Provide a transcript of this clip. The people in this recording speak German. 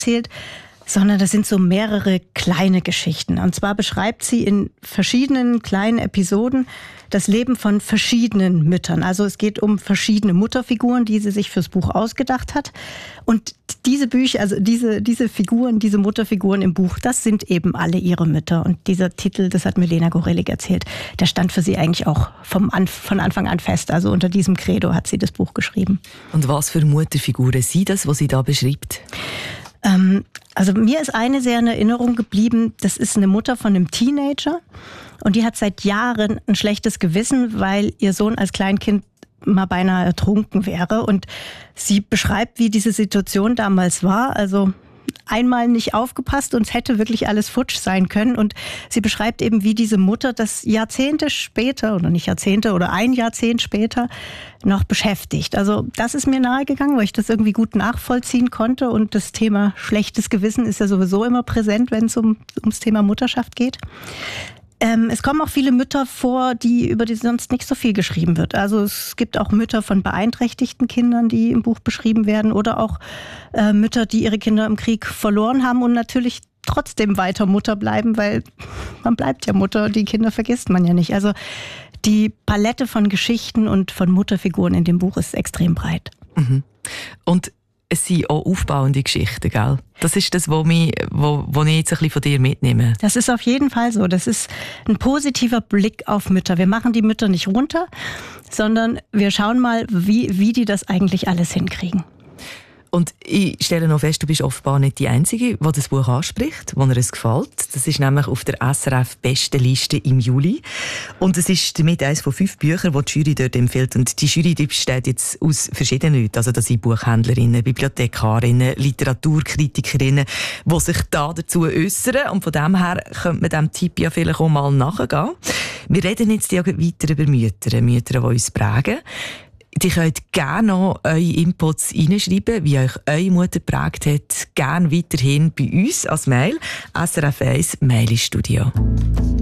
erzählt, sondern das sind so mehrere kleine Geschichten. Und zwar beschreibt sie in verschiedenen kleinen Episoden das Leben von verschiedenen Müttern. Also es geht um verschiedene Mutterfiguren, die sie sich fürs Buch ausgedacht hat. Und diese Bücher, also diese Figuren, diese Mutterfiguren im Buch, das sind eben alle ihre Mütter. Und dieser Titel, das hat mir Lena Gorelik erzählt, der stand für sie eigentlich auch von Anfang an fest. Also unter diesem Credo hat sie das Buch geschrieben. Und was für Mutterfiguren sind das, was sie da beschreibt? Also mir ist eine sehr in Erinnerung geblieben. Das ist eine Mutter von einem Teenager. Und die hat seit Jahren ein schlechtes Gewissen, weil ihr Sohn als Kleinkind mal beinahe ertrunken wäre. Und sie beschreibt, wie diese Situation damals war. Also einmal nicht aufgepasst und es hätte wirklich alles futsch sein können. Und sie beschreibt eben, wie diese Mutter das Jahrzehnte später, oder nicht Jahrzehnte, oder ein Jahrzehnt später noch beschäftigt. Also das ist mir nahegegangen, weil ich das irgendwie gut nachvollziehen konnte. Und das Thema schlechtes Gewissen ist ja sowieso immer präsent, wenn es ums Thema Mutterschaft geht. Es kommen auch viele Mütter vor, über die sonst nicht so viel geschrieben wird. Also es gibt auch Mütter von beeinträchtigten Kindern, die im Buch beschrieben werden, oder auch Mütter, die ihre Kinder im Krieg verloren haben und natürlich trotzdem weiter Mutter bleiben, weil man bleibt ja Mutter, die Kinder vergisst man ja nicht. Also die Palette von Geschichten und von Mutterfiguren in dem Buch ist extrem breit. Mhm. Und es sind auch aufbauende Geschichten, gell? Das ist das, was ich jetzt ein bisschen von dir mitnehme. Das ist auf jeden Fall so. Das ist ein positiver Blick auf Mütter. Wir machen die Mütter nicht runter, sondern wir schauen mal, wie die das eigentlich alles hinkriegen. Und ich stelle noch fest, du bist offenbar nicht die Einzige, die das Buch anspricht, wo es gefällt. Das ist nämlich auf der SRF-Bestenliste im Juli. Und es ist damit eines von 5 Büchern, die Jury dort empfiehlt. Und die Jury die besteht jetzt aus verschiedenen Leuten. Also das sind Buchhändlerinnen, Bibliothekarinnen, Literaturkritikerinnen, die sich da dazu äußern. Und von dem her könnte man diesem Tipp ja vielleicht auch mal nachgehen. Wir reden jetzt ja weiter über Mütter, die uns prägen. Ihr könnt gerne noch eure Inputs reinschreiben, wie euch eure Mutter geprägt hat. Gerne weiterhin bei uns als Mail. SRF1 Mail-Studio.